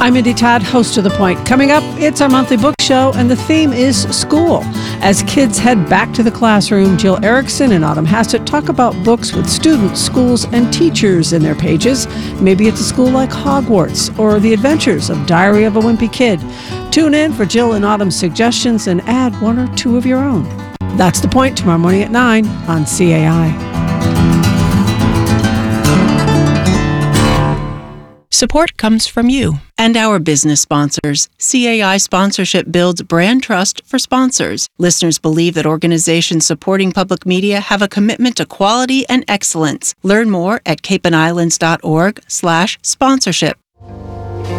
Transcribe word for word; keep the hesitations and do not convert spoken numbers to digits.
I'm Mindy Todd, host of The Point. Coming up, it's our monthly book show, and the theme is school. As kids head back to the classroom, Jill Erickson and Autumn Hassett talk about books with students, schools, and teachers in their pages. Maybe it's a school like Hogwarts or The Adventures of Diary of a Wimpy Kid. Tune in for Jill and Autumn's suggestions and add one or two of your own. That's The Point, tomorrow morning at nine on C A I. Support comes from you and our business sponsors. C A I sponsorship builds brand trust for sponsors. Listeners believe that organizations supporting public media have a commitment to quality and excellence. Learn more at cape and islands dot org slash sponsorship.